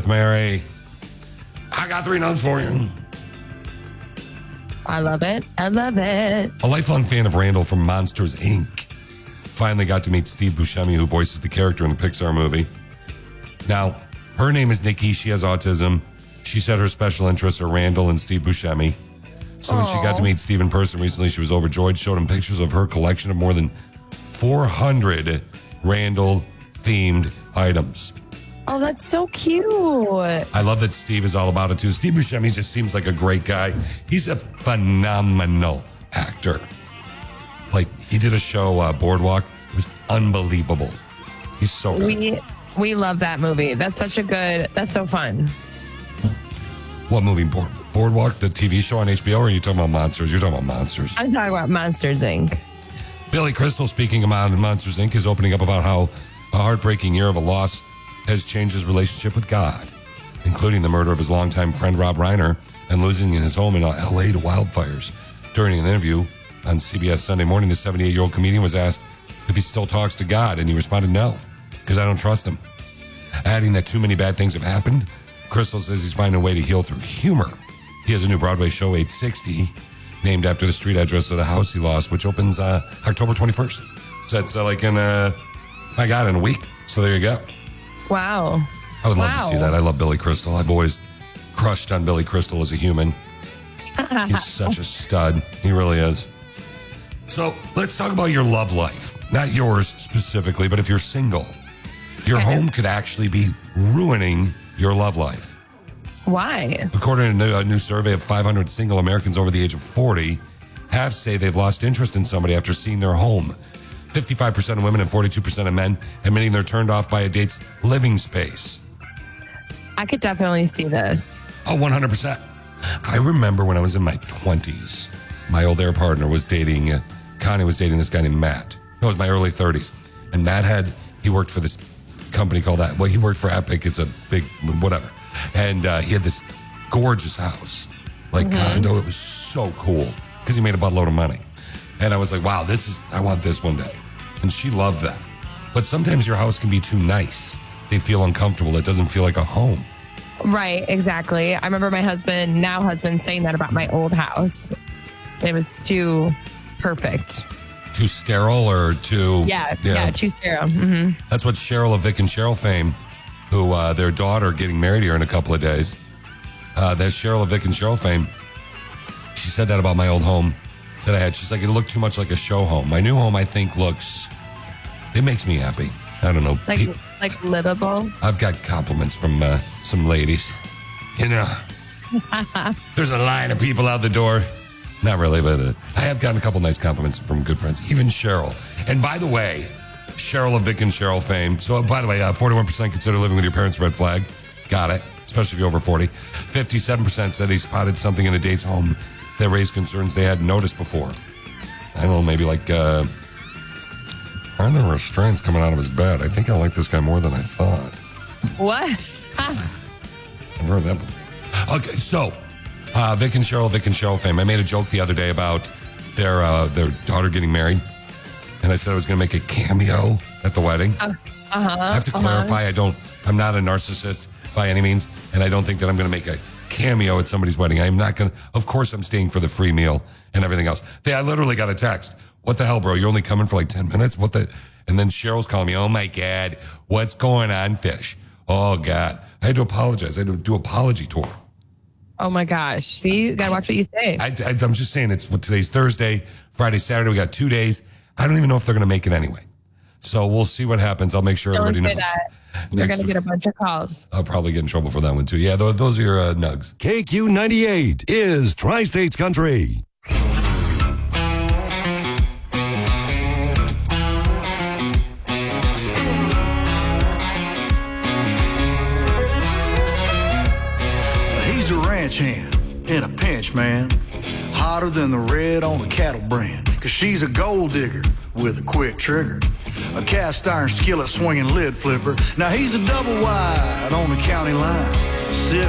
with Mary. I got 3 nugs for you. I love it. I love it. A lifelong fan of Randall from Monsters, Inc. finally got to meet Steve Buscemi, who voices the character in the Pixar movie. Now, her name is Nikki. She has autism. She said her special interests are Randall and Steve Buscemi. So when she got to meet Steve in person recently, she was overjoyed, showed him pictures of her collection of more than 400 Randall-themed items. Oh, that's so cute. I love that Steve is all about it, too. Steve Buscemi just seems like a great guy. He's a phenomenal actor. Like, he did a show, Boardwalk. It was unbelievable. He's so good. We love that movie. That's so fun. What movie? Boardwalk, the TV show on HBO, or are you talking about Monsters? You're talking about Monsters. I'm talking about Monsters, Inc. Billy Crystal, speaking about Monsters, Inc., is opening up about how a heartbreaking year of a loss has changed his relationship with God, including the murder of his longtime friend Rob Reiner and losing his home in L.A. to wildfires. During an interview on CBS Sunday Morning, the 78-year-old comedian was asked if he still talks to God, and he responded, no, because I don't trust him. Adding that too many bad things have happened, Crystal says he's finding a way to heal through humor. He has a new Broadway show, 860, named after the street address of the house he lost, which opens October 21st. So it's in a week. So there you go. Wow. I would love to see that. I love Billy Crystal. I've always crushed on Billy Crystal as a human. He's such a stud. He really is. So let's talk about your love life. Not yours specifically, but if you're single, your home could actually be ruining your love life. Why? According to a new survey of 500 single Americans over the age of 40, half say they've lost interest in somebody after seeing their home. 55% of women and 42% of men admitting they're turned off by a date's living space. I could definitely see this. Oh, 100%. I remember when I was in my 20s, my old air partner was dating, Connie was dating this guy named Matt. No, it was my early 30s. And Matt he worked for this company called he worked for Epic. It's a big, whatever. And he had this gorgeous house, condo. It was so cool because he made a buttload of money. And I was like, wow, I want this one day. And she loved that. But sometimes your house can be too nice. They feel uncomfortable. It doesn't feel like a home. Right, exactly. I remember my husband saying that about my old house. It was too perfect. Too sterile or too... Yeah, too sterile. Mm-hmm. That's what Cheryl of Vic and Cheryl fame, who their daughter getting married here in a couple of days. That's Cheryl of Vic and Cheryl fame. She said that about my old home that I had. She's like, it looked too much like a show home. My new home, I think, it makes me happy. I don't know. Like livable? I've got compliments from some ladies. You know, there's a line of people out the door. Not really, but I have gotten a couple nice compliments from good friends, even Cheryl. And by the way, Cheryl of Vic and Cheryl fame. So, by the way, 41% consider living with your parents red flag. Got it, especially if you're over 40. 57% said they spotted something in a date's home that raised concerns they hadn't noticed before. I don't know, maybe are there restraints coming out of his bed? I think I like this guy more than I thought. What? I've heard that before. Okay, so Vic and Cheryl fame. I made a joke the other day about their daughter getting married, and I said I was going to make a cameo at the wedding. I have to clarify, I'm not a narcissist by any means, and I don't think that I'm going to make a cameo at somebody's wedding. I'm not going to. Of course, I'm staying for the free meal and everything else. I literally got a text. What the hell, bro? You're only coming for 10 minutes? What the? And then Cheryl's calling me. Oh my God, what's going on, Fish? Oh God, I had to apologize. I had to do apology tour. Oh my gosh! See, you gotta watch what you say. I'm just saying. Today's Thursday, Friday, Saturday. We got 2 days. I don't even know if they're going to make it anyway. So we'll see what happens. I'll make sure everybody knows. You're going to get a bunch of calls. I'll probably get in trouble for that one too. Yeah, those are your nugs. KQ98 is Tri-States Country. He's a ranch hand in a pinch, man. Hotter than the red on a cattle brand. Cause she's a gold digger with a quick trigger. A cast iron skillet swinging lid flipper. Now he's a double wide on the county line.